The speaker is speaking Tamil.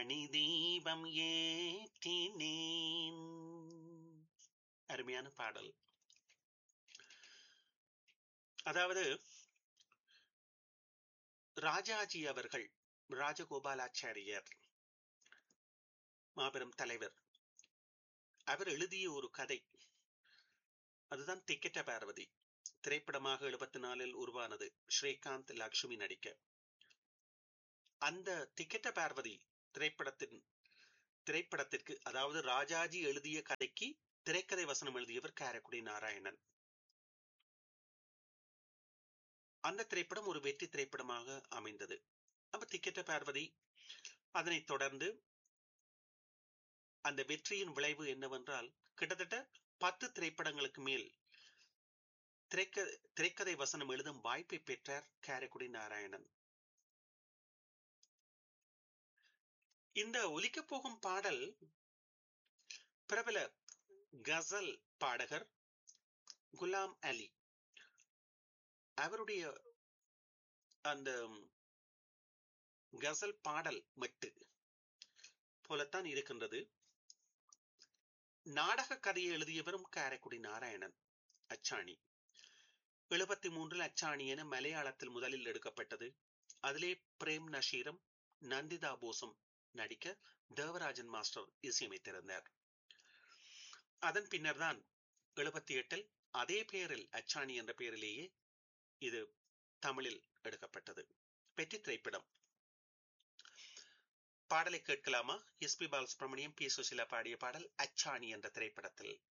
மணி தீபம் ஏற்றினேன். அருமையான பாடல். அதாவது ராஜாஜி அவர்கள், ராஜகோபாலாச்சாரியர் மாபெரும் தலைவர், அவர் எழுதிய ஒரு கதை, அதுதான் திக்கெட்ட பார்வதி. திரைப்படமாக 74 உருவானது, ஸ்ரீகாந்த் லக்ஷ்மி நடிக்க. அந்த திக்கெட்ட பார்வதி திரைப்படத்திற்கு, அதாவது ராஜாஜி எழுதிய கதைக்கு திரைக்கதை வசனம் எழுதியவர் காரைக்குடி நாராயணன். அந்த திரைப்படம் ஒரு வெற்றி திரைப்படமாக அமைந்தது. அப்ப திக்கெட்ட பார்வதி, அதனைத் தொடர்ந்து அந்த வெற்றியின் விளைவு என்னவென்றால், கிட்டத்தட்ட 10 திரைப்படங்களுக்கு மேல் திரைக்கதை வசனம் எழுதும் வாய்ப்பை பெற்றார் காரைக்குடி நாராயணன். இந்த ஒலிக்கப் போகும் பாடல் பிரபல கசல் பாடகர் குலாம் அலி அவருடைய அந்த கசல் பாடல் மட்டு போலத்தான் இருக்கின்றது. நாடக கதையை எழுதியவரும் காரைக்குடி நாராயணன். அச்சாணி 73 அச்சாணி என மலையாளத்தில் முதலில் எடுக்கப்பட்டது. அதிலே பிரேம் நஷீரும் நந்திதா போஸும் நடிக்க தேவராஜன் மாஸ்டர் இசையமைத்திருந்தார். அதன் பின்னர் தான் 78 அதே பெயரில், அச்சாணி என்ற பெயரிலேயே இது தமிழில் எடுக்கப்பட்டது. வெற்றி திரைப்படம். பாடலை கேட்கலாமா? S B Balasubramaniam, B Susheela பாடிய பாடல் அச்சாணி என்ற திரைப்படத்தில்.